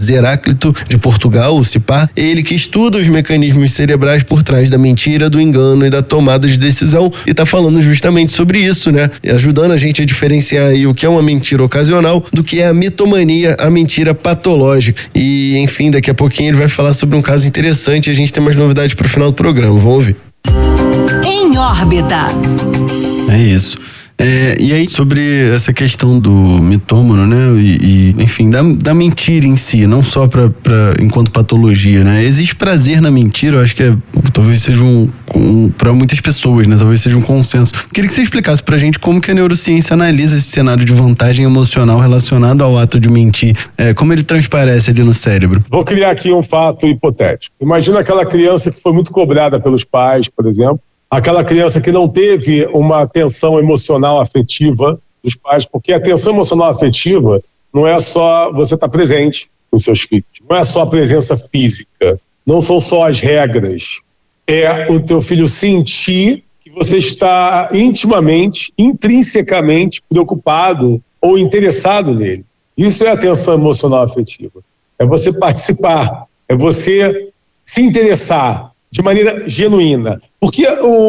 Sócrates Heráclito de Portugal, o CIPAR, ele que estuda os mecanismos cerebrais por trás da mentira, do engano e da tomada de decisão, e tá falando justamente sobre isso, né? Ajudando a gente a diferenciar aí o que é uma mentira ocasional do que é a mitomania, a mentira patológica. E, enfim, daqui a pouquinho ele vai falar sobre um caso interessante e a gente tem mais novidades pro final do programa. Vamos ouvir. Em órbita. É isso. E aí, sobre essa questão do mitômano, né? Enfim, da mentira em si, não só enquanto patologia, né? Existe prazer na mentira, eu acho que talvez seja para muitas pessoas, né? Talvez seja um consenso. Queria que você explicasse pra gente como que a neurociência analisa esse cenário de vantagem emocional relacionado ao ato de mentir, como ele transparece ali no cérebro. Vou criar aqui um fato hipotético. Imagina aquela criança que foi muito cobrada pelos pais, por exemplo, aquela criança que não teve uma atenção emocional afetiva dos pais, porque a atenção emocional afetiva não é só você estar presente com seus filhos, não é só a presença física, não são só as regras, é o teu filho sentir que você está intimamente, intrinsecamente preocupado ou interessado nele. Isso é atenção emocional afetiva, é você participar, é você se interessar de maneira genuína, porque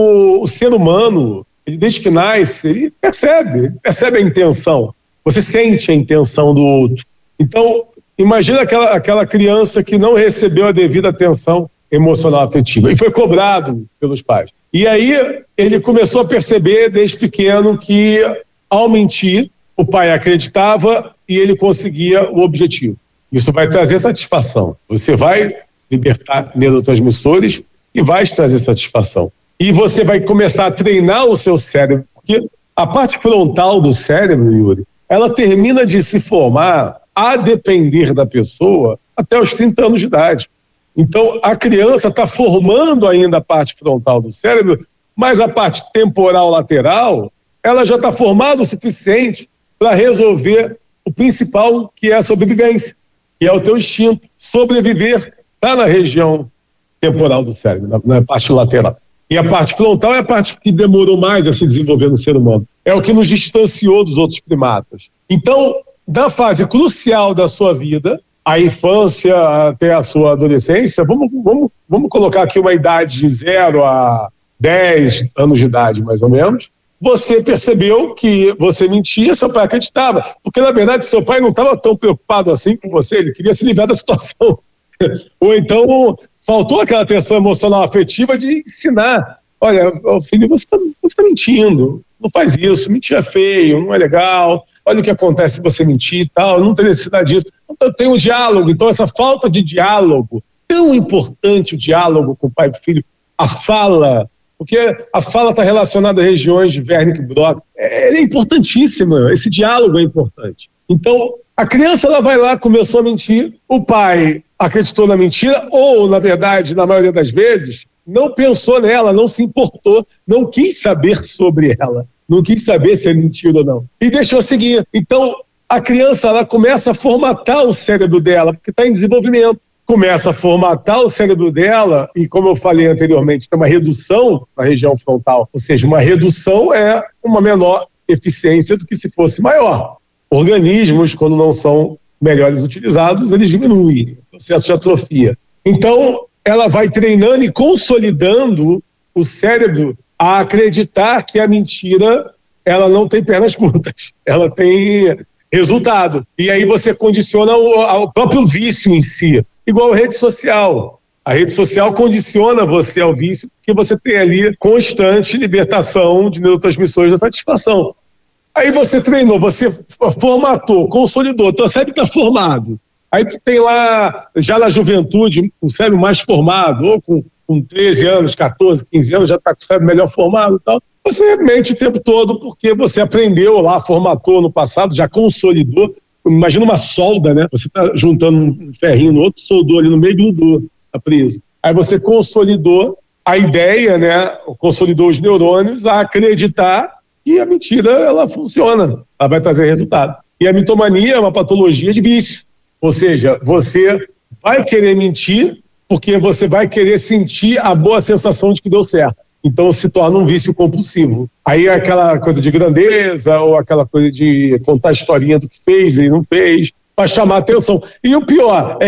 o ser humano, ele, desde que nasce, ele percebe a intenção, você sente a intenção do outro. Então, imagina aquela criança que não recebeu a devida atenção emocional afetiva e foi cobrado pelos pais. E aí ele começou a perceber desde pequeno que, ao mentir, o pai acreditava e ele conseguia o objetivo. Isso vai trazer satisfação. Você vai libertar neurotransmissores e vai trazer satisfação. E você vai começar a treinar o seu cérebro, porque a parte frontal do cérebro, Yuri, ela termina de se formar, a depender da pessoa, até os 30 anos de idade. Então, a criança está formando ainda a parte frontal do cérebro, mas a parte temporal lateral, ela já está formada o suficiente para resolver o principal, que é a sobrevivência, que é o teu instinto. Sobreviver está na região temporal do cérebro, na parte lateral. E a parte frontal é a parte que demorou mais a se desenvolver no ser humano. É o que nos distanciou dos outros primatas. Então, na fase crucial da sua vida, a infância até a sua adolescência, vamos colocar aqui uma idade de 0 a 10 anos de idade, mais ou menos, você percebeu que você mentia, seu pai acreditava. Porque, na verdade, seu pai não estava tão preocupado assim com você, ele queria se livrar da situação. Ou então faltou aquela atenção emocional afetiva de ensinar. Olha, filho, você está mentindo, não faz isso, mentir é feio, não é legal, olha o que acontece se você mentir e tal, não tem necessidade disso. Então, tem um diálogo, então essa falta de diálogo, tão importante o diálogo com o pai e filho, a fala, porque a fala está relacionada a regiões de Wernicke e Broca, é importantíssima, esse diálogo é importante. Então, a criança ela vai lá, começou a mentir, o pai acreditou na mentira, ou, na verdade, na maioria das vezes, não pensou nela, não se importou, não quis saber sobre ela, não quis saber se é mentira ou não, e deixou seguir. Então, a criança ela começa a formatar o cérebro dela, porque está em desenvolvimento, começa a formatar o cérebro dela, e como eu falei anteriormente, tem uma redução na região frontal, ou seja, uma redução é uma menor eficiência do que se fosse maior. Organismos, quando não são melhores utilizados, eles diminuem, o processo de atrofia. Então, ela vai treinando e consolidando o cérebro a acreditar que a mentira, ela não tem pernas curtas, ela tem resultado. E aí você condiciona o próprio vício em si, igual a rede social. A rede social condiciona você ao vício, porque você tem ali constante libertação de neurotransmissores da satisfação. Aí você treinou, você formatou, consolidou, teu cérebro está formado. Aí tu tem lá, já na juventude, um cérebro mais formado, ou com 13 anos, 14, 15 anos, já está com o cérebro melhor formado e tal. Você mente o tempo todo porque você aprendeu lá, formatou no passado, já consolidou. Imagina uma solda, né? Você está juntando um ferrinho no outro, soldou ali no meio, grudou, está preso. Aí você consolidou a ideia, né? Consolidou os neurônios a acreditar que a mentira, ela funciona, ela vai trazer resultado. E a mitomania é uma patologia de vício. Ou seja, você vai querer mentir porque você vai querer sentir a boa sensação de que deu certo. Então se torna um vício compulsivo. Aí é aquela coisa de grandeza ou aquela coisa de contar a historinha do que fez e não fez, para chamar atenção. E o pior é